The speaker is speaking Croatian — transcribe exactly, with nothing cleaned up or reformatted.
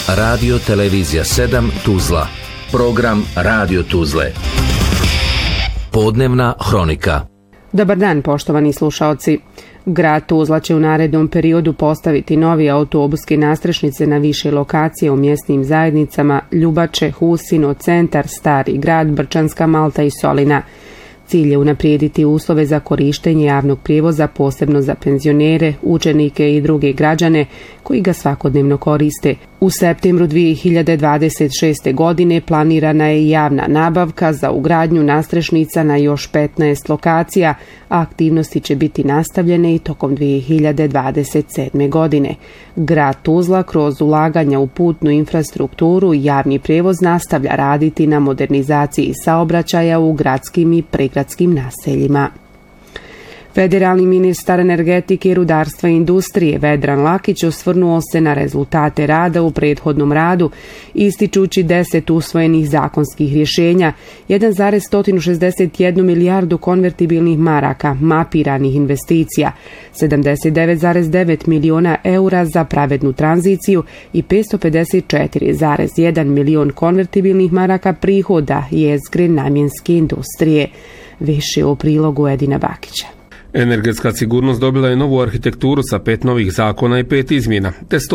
Radio Televizija sedam Tuzla. Program Radio Tuzle. Podnevna hronika. Dobar dan, poštovani slušaoci. Grad Tuzla će u narednom periodu postaviti novi autobuske nastrešnice na više lokacije u mjesnim zajednicama Ljubače, Husino, Centar, Stari grad, Brčanska Malta i Solina. Cilj je unaprijediti uslove za korištenje javnog prijevoza, posebno za penzionere, učenike i druge građane koji ga svakodnevno koriste. U septembru dvije hiljade dvadeset šeste. godine planirana je javna nabavka za ugradnju nastrešnica na još petnaest lokacija, a aktivnosti će biti nastavljene i tokom dvije hiljade dvadeset sedme. godine. Grad Tuzla kroz ulaganja u putnu infrastrukturu i javni prijevoz nastavlja raditi na modernizaciji saobraćaja u gradskim i pregradskim naseljima. Federalni ministar energetike, rudarstva i industrije Vedran Lakić osvrnuo se na rezultate rada u prethodnom radu, ističući deset usvojenih zakonskih rješenja, jedan zarez sto šezdeset jednu milijardu konvertibilnih maraka, mapiranih investicija, sedamdeset devet zarez devet miliona eura za pravednu tranziciju i petsto pedeset četiri zarez jedan milion konvertibilnih maraka prihoda jezgre namjenske industrije. Više u prilogu Edina Bakića. Energetska sigurnost dobila je novu arhitekturu sa pet novih zakona i pet izmjena, te sto